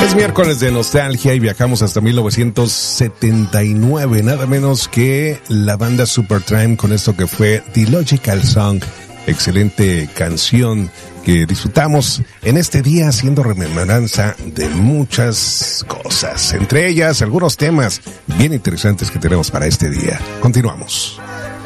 Es miércoles de nostalgia y viajamos hasta 1979, nada menos que la banda Supertramp con esto que fue The Logical Song. Excelente canción que disfrutamos en este día haciendo remembranza de muchas cosas, entre ellas algunos temas bien interesantes que tenemos para este día. Continuamos.